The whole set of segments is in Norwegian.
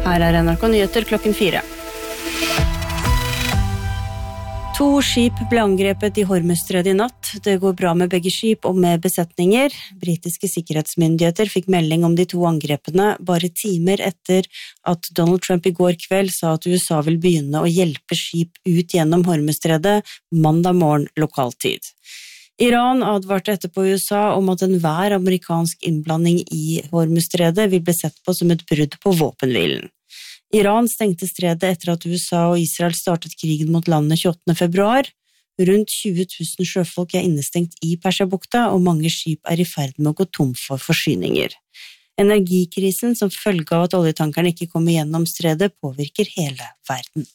Her NRK Nyheter klokken 4. 2 skip ble angrepet i Hormuzstredet i natt. Det går bra med begge skip og med besetninger. Britiske sikkerhetsmyndigheter fikk melding om de 2 angrepene bare timer etter at Donald Trump i går kveld sa at USA vil begynne å hjelpe skip ut gjennom Hormuzstredet mandag morgen lokaltid. Iran advarte etterpå USA om at enhver amerikansk innblanding i Hormuzstredet vil bli sett på som et brudd på våpenhvilen. Iran stengte stredet etter at USA og Israel startet krigen mot landet 28. februar. Rundt 20 000 sjøfolk innestengt i Persiabukta, og mange skip i ferd med å gå tom for forsyninger. Energikrisen som følge av at oljetankerne ikke kommer gjennom stredet påvirker hele verden.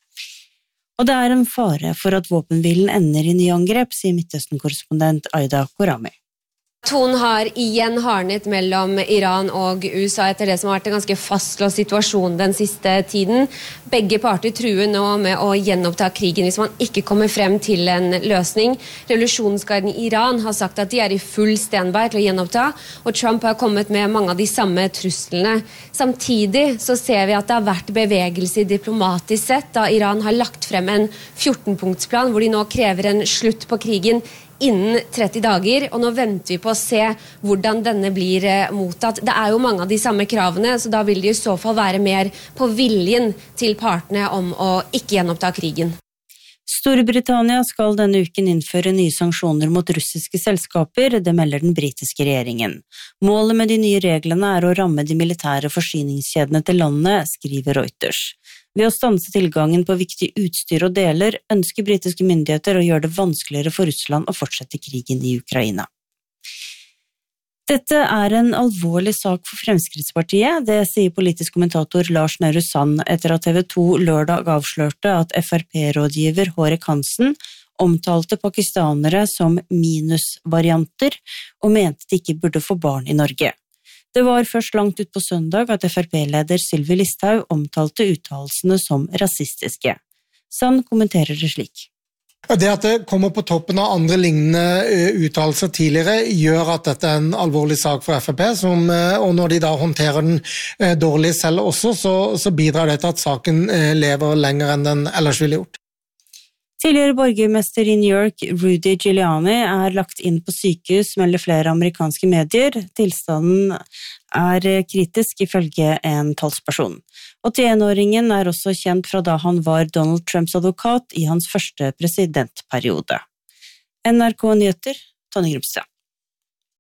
Og det en fare for at våpenhvilen ender i nye angrep, sier Midtøsten-korrespondent Aida Korami. Tonen har igjen hardnet mellom Iran og USA etter det som har vært en ganske fastlåst situasjon den siste tiden. Begge parter truer nå med å gjenoppta krigen hvis man ikke kommer frem til en løsning. Revolusjonsgarden i Iran har sagt at de i full standby til å gjenoppta, og Trump har kommet med mange av de samme truslene. Samtidig så ser vi at det har vært bevegelse diplomatisk sett, da Iran har lagt frem en 14-punktsplan hvor de nå krever en slutt på krigen innen 30 dager, og nå venter vi på å se hvordan denne blir mottatt. Det jo mange av de samme kravene, så da vil det i så fall være mer på viljen til partene om å ikke gjenoppta krigen. Storbritannia skal denne uken innføre nye sanksjoner mot russiske selskaper, det melder den britiske regjeringen. Målet med de nye reglene å ramme de militære forsyningskjedene til landet, skriver Reuters. Ved å stanse tilgangen på viktig utstyr og deler, ønsker britiske myndigheter å gjøre det vanskeligere for Russland å fortsette krigen i Ukraina. Dette en alvorlig sak for Fremskrittspartiet, det sier politisk kommentator Lars Nehru Sand etter at TV 2 lørdag avslørte at FrP-rådgiver Hårek Hansen omtalte pakistanere som minusvarianter og mente de ikke burde få barn i Norge. Det var først langt ut på søndag at FrP-leder Sylvi Listhaug omtalte uttalelsene som rasistiske. Sand kommenterer det slik. Det at det kommer på toppen av andre lignende uttalelser tidligere, gjør at dette en alvorlig sak for FrP, og når de da håndterer den dårlig selv også, så bidrar det til at saken lever lenger enn den ellers ville gjort. Tidligere borgermester i New York, Rudy Giuliani, lagt inn på sykehus, melder flere amerikanske medier. Tilstanden kritisk ifølge en talsperson. 81-åringen også kjent fra da han var Donald Trumps advokat i hans første presidentperiode. NRK Nyheter, Tonje Grumstad.